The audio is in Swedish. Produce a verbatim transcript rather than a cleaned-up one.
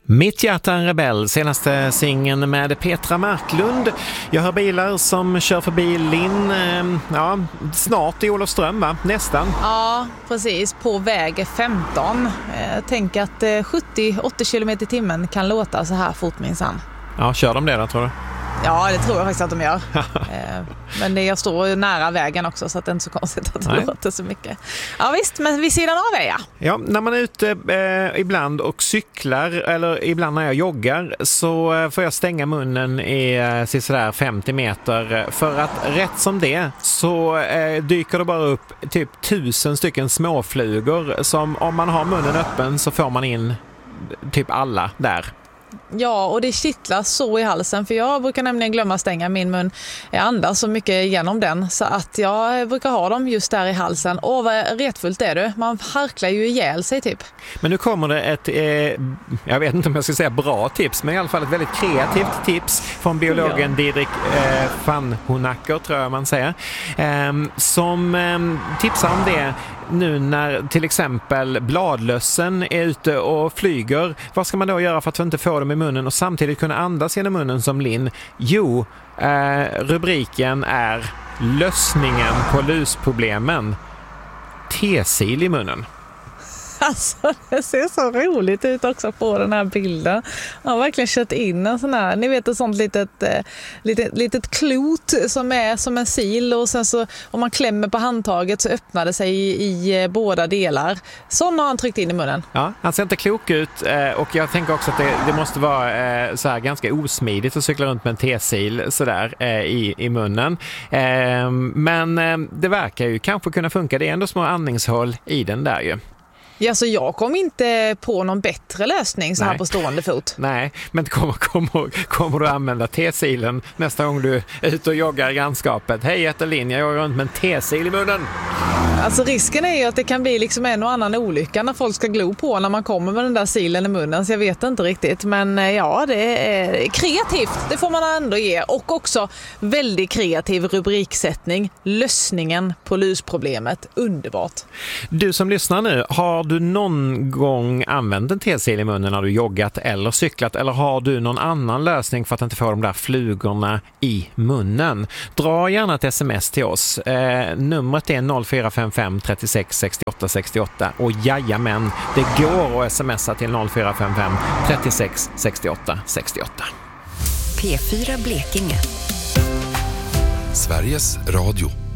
Mitt hjärta en rebell, senaste singeln med Petra Marklund. Jag hör bilar som kör förbi Linn, ja, snart i Olofström, va? Nästan. Ja, precis. På väg femton. Jag tänker att sjuttio till åttio kilometer i timmen kan låta så här fort minsann. Ja, kör de det då, tror du? Ja, det tror jag faktiskt att de gör. Men det, jag står nära vägen också, så att det är inte så konstigt att det Nej. låter så mycket. Ja visst, men vid sidan av är jag. Ja, när man är ute eh, ibland och cyklar, eller ibland när jag joggar, så eh, får jag stänga munnen i eh, sådär femtio meter. För att rätt som det så eh, dyker det bara upp typ tusen stycken småflugor som om man har munnen öppen så får man in typ alla där. Ja, och det kittlar så i halsen, för jag brukar nämligen glömma stänga min mun. Jag andas så mycket genom den, så att jag brukar ha dem just där i halsen. Åh, vad retfullt är du. Man harklar ju ihjäl sig typ. Men nu kommer det ett, eh, jag vet inte om jag ska säga bra tips, men i alla fall ett väldigt kreativt tips från biologen ja. Didrik eh, van Honacker, tror jag man säger, eh, som eh, tipsar om det nu när till exempel bladlössen är ute och flyger. Vad ska man då göra för att inte få dem i munnen och samtidigt kunna andas genom munnen som Linn? Jo, eh, rubriken är lösningen på lusproblemen. Tesil i munnen. Alltså, det ser så roligt ut också på den här bilden. Jag har verkligen kört in en sån här, ni vet ett sånt litet, eh, litet, litet klot som är som en sil, och sen så om man klämmer på handtaget så öppnar det sig i, i eh, båda delar. Sån har han tryckt in i munnen. Ja, han ser inte klok ut eh, och jag tänker också att det, det måste vara eh, så här ganska osmidigt att cykla runt med en tesil sådär eh, i, i munnen. Eh, men eh, det verkar ju kanske kunna funka. Det är ändå små andningshål i den där ju. Ja, så jag kom inte på någon bättre lösning så här Nej. på stående fot. Nej, men kommer, kommer, kommer du använda T-silen nästa gång du är ute och joggar i grannskapet? Hej, jag heter Linn, jag joggar runt med en T-sil i munnen. Alltså risken är ju att det kan bli liksom en och annan olycka när folk ska glo på när man kommer med den där silen i munnen, så jag vet inte riktigt. Men ja, det är kreativt, det får man ändå ge. Och också väldigt kreativ rubriksättning. Lösningen på lusproblemet. Underbart. Du som lyssnar nu, har du någon gång använt en T-sil i munnen när du joggat eller cyklat, eller har du någon annan lösning för att inte få de där flugorna i munnen? Dra gärna ett sms till oss. Eh, numret är noll fyra fem fem tre sex sex åtta sex åtta och jajamän, det går att smsa till noll fyra fem fem tre sex sex åtta sex åtta. P fyra Blekinge. Sveriges Radio.